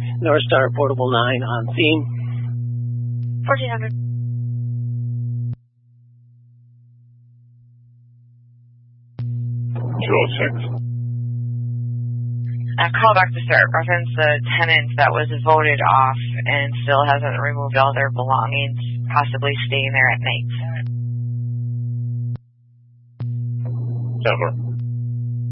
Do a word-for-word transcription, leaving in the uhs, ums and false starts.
North Star Portable nine on scene. fourteen hundred. two oh six. Uh, call back to start. Reference the tenant that was voted off and still hasn't removed all their belongings, possibly staying there at night. Denver.